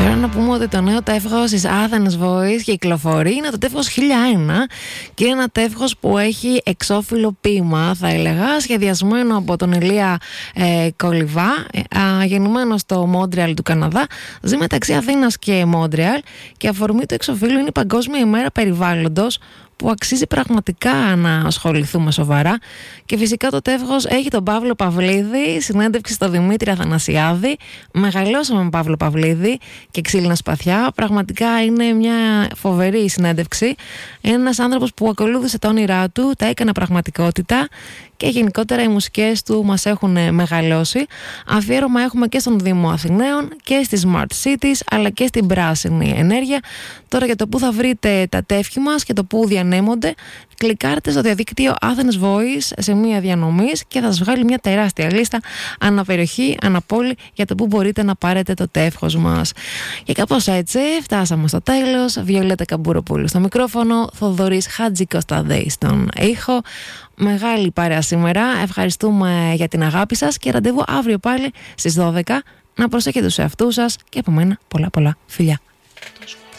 Τώρα να πούμε ότι το νέο τεύχος της Athens Voice κυκλοφορεί. Είναι το τεύχος 1001 και είναι ένα τεύχος που έχει εξώφυλλο ποίημα, θα έλεγα, σχεδιασμένο από τον Ηλία Κολιβά, γεννημένο στο Μόντρεαλ του Καναδά. Ζει μεταξύ Αθήνας και Μόντρεαλ και αφορμή του εξωφύλλου είναι η Παγκόσμια ημέρα περιβάλλοντος, που αξίζει πραγματικά να ασχοληθούμε σοβαρά. Και φυσικά το τεύχος έχει τον Παύλο Παυλίδη, συνέντευξη στο Δημήτρη Αθανασιάδη. Μεγαλώσαμε με Παύλο Παυλίδη και Ξύλινα Σπαθιά. Πραγματικά είναι μια φοβερή συνέντευξη. Είναι ένας άνθρωπος που ακολούθησε τα όνειρά του, τα έκανε πραγματικότητα και γενικότερα οι μουσικές του μας έχουν μεγαλώσει. Αφιέρωμα έχουμε και στον Δήμο Αθηναίων και στις Smart Cities, αλλά και στην πράσινη ενέργεια. Τώρα για το που θα βρείτε τα τεύχη μας και το που διανέμονται, κλικάρετε στο διαδίκτυο Athens Voice σε μία διανομής και θα σας βγάλει μια τεράστια λίστα αναπεριοχή, αναπόλη για το που μπορείτε να πάρετε το τεύχος μας. Και κάπως έτσι φτάσαμε στο τέλος. Βιολέτα Καμπούροπουλου στο μικρόφωνο, Θοδωρής Χατζικοσταδέη στον ήχο. Μεγάλη παρέα σήμερα. Ευχαριστούμε για την αγάπη σας και ραντεβού αύριο πάλι στις 12. Να προσέχετε τους εαυτούς σας και από μένα πολλά φιλιά.